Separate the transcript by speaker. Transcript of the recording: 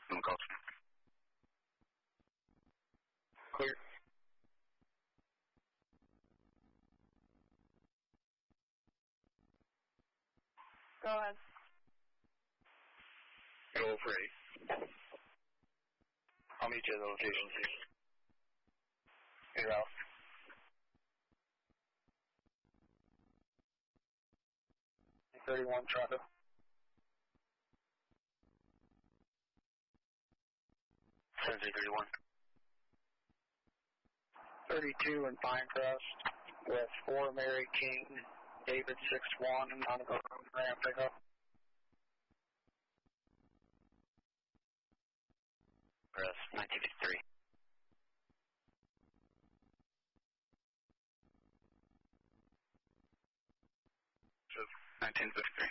Speaker 1: Someone calls. Clear.
Speaker 2: Go ahead.
Speaker 1: Go for 8. I'll meet you at the location. Hey, Ralph. $31 traffic. Sunday 31. 32 in Pinecrest with 4 Mary King, David 6-1 on the ramp pickup. Press 1953. 1953.